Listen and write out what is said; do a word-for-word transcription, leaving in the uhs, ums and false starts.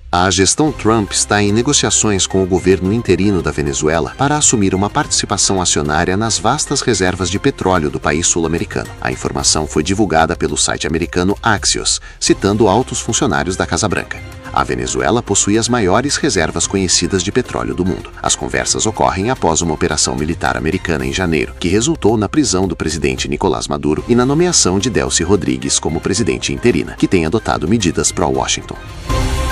A gestão Trump está em negociações com o governo interino da Venezuela para assumir uma participação acionária nas vastas reservas de petróleo do país sul-americano. A informação foi divulgada pelo site americano Axios, citando altos funcionários da Casa Branca. A Venezuela possui as maiores reservas conhecidas de petróleo do mundo. As conversas ocorrem após uma operação militar americana em janeiro, que resultou na prisão do presidente Nicolás Maduro e na nomeação de Delcy Rodrigues como presidente interina, que tem adotado medidas pró-Washington.